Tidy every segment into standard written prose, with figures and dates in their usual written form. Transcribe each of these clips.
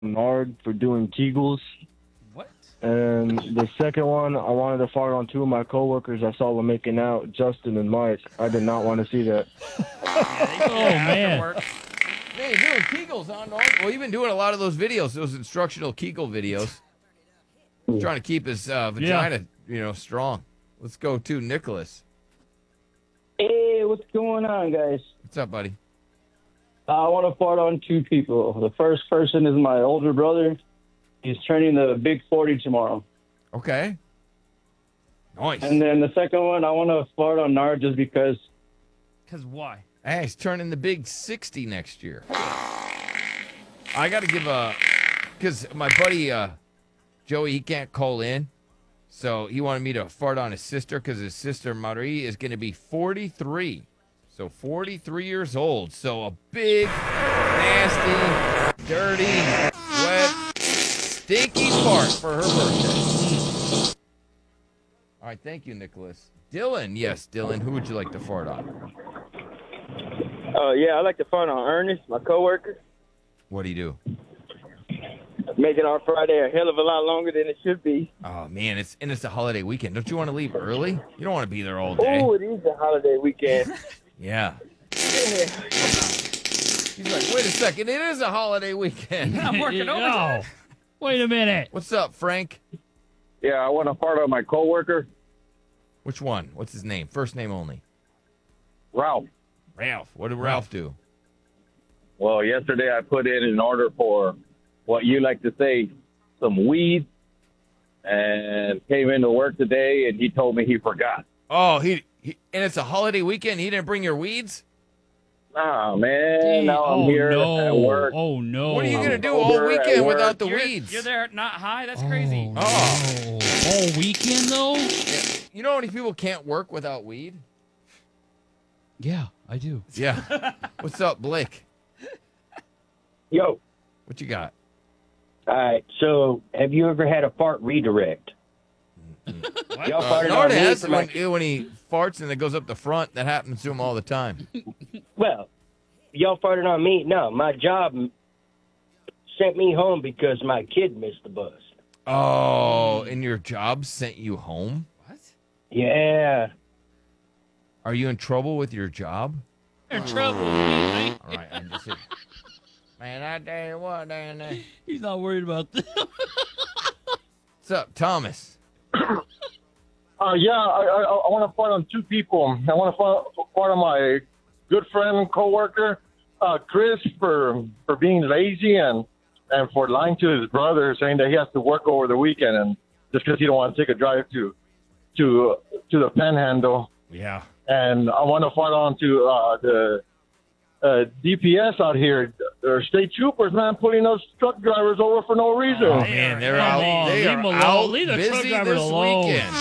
Nard for doing Kegels. What? And the second one, I wanted to fart on two of my coworkers. I saw them making out, Justin and Mike. I did not want to see that. Man, you're doing Kegels, huh, Nard? Well, you've been doing a lot of those videos, those instructional Kegel videos. Trying to keep his vagina, strong. Let's go to Nicholas. Hey, what's going on, guys? What's up, buddy? I want to fart on two people. The first person is my older brother. He's turning the big 40 tomorrow. Okay. Nice. And then the second one, I want to fart on Nard just because. Because why? Hey, he's turning the big 60 next year. I got to give because my buddy Joey, he can't call in. So he wanted me to fart on his sister because his sister, Marie, is going to be 43. So 43 years old. So a big, nasty, dirty, wet, stinky fart for her birthday. All right, thank you, Nicholas. Dylan, yes, Dylan, who would you like to fart on? Yeah, I like to fart on Ernest, my coworker. What do you do? Making our Friday a hell of a lot longer than it should be. Oh, man, it's a holiday weekend. Don't you want to leave early? You don't want to be there all day. Oh, it is a holiday weekend. Yeah. He's like, wait a second, it is a holiday weekend. I'm working overtime. Wait a minute. What's up, Frank? Yeah, I want to fart on my coworker, Which one? What's his name? First name only. Ralph. Ralph. What did Ralph do? Well, yesterday I put in an order for what you like to say, some weed, and came into work today, and he told me he forgot. Oh, he and it's a holiday weekend. He didn't bring your weeds? Oh, man, now I'm here at work. Oh, no. What are you going to do all weekend without the weeds? You're there not high? That's crazy. Oh. All weekend, though? You know how many people can't work without weed? Yeah, I do. Yeah. What's up, Blake? Yo. What you got? All right, so have you ever had a fart redirect? Y'all farted on Nard me has for my- when he farts and it goes up the front. That happens to him all the time. Well, y'all farted on me. No, my job sent me home because my kid missed the bus. Oh, and your job sent you home? What? Yeah. Are you in trouble with your job? You're in trouble, man. All right, I'm just man, I tell you what, down there. He's not worried about that. What's up, Thomas? Yeah, I want to fart on two people. I want to fart on my good friend and coworker, Chris, for being lazy and for lying to his brother, saying that he has to work over the weekend, and just because he don't want to take a drive to the Panhandle. Yeah. And I want to fart on to the DPS out here. They're state troopers, man, pulling those truck drivers over for no reason. Oh, man, they're out. They are out Leave the truck busy drivers this alone. weekend.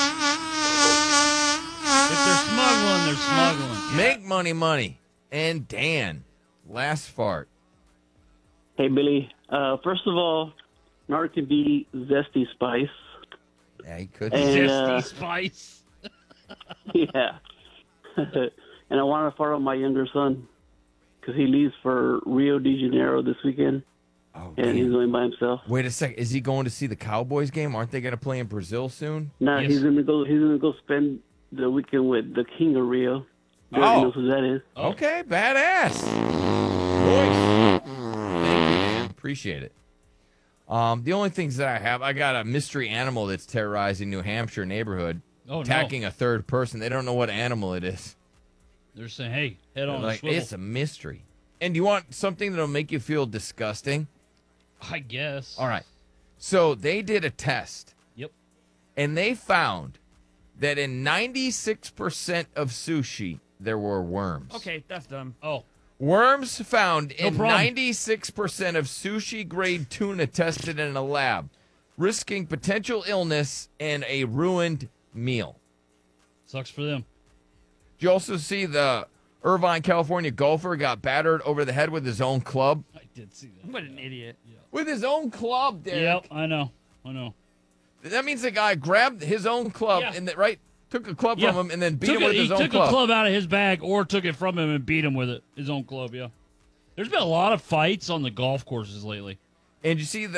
If they're smuggling, they're smuggling. Make money. And Dan, last fart. Hey, Billy. First of all, Nard can be Zesty Spice. Yeah, he could. Zesty Spice. Yeah. And I want to fart on my younger son because he leaves for Rio de Janeiro this weekend. Oh, and he's going by himself. Wait a second. Is he going to see the Cowboys game? Aren't they going to play in Brazil soon? No, he's gonna go. He's gonna go spend the weekend with the King of Rio. Jordan knows who that is. Okay, badass. Thank you, man. Appreciate it. The only things that I have, I got a mystery animal that's terrorizing New Hampshire neighborhood, attacking a third person. They don't know what animal it is. They're saying, hey, head on Like, swivel. it's a mystery. And do you want something that'll make you feel disgusting? I guess. All right. So they did a test. Yep. And they found that in 96% of sushi, there were worms. Okay, that's dumb. Oh. Worms found in problem. 96% of sushi-grade tuna tested in a lab, risking potential illness and a ruined meal. Sucks for them. Did you also see the Irvine, California golfer got battered over the head with his own club? I did see that. What an idiot. With his own club, Derek. Yep, I know. That means the guy grabbed his own club and took a club from him and then beat him with his own club. He took a club out of his bag or took it from him and beat him with it, his own club, yeah. There's been a lot of fights on the golf courses lately. And you see that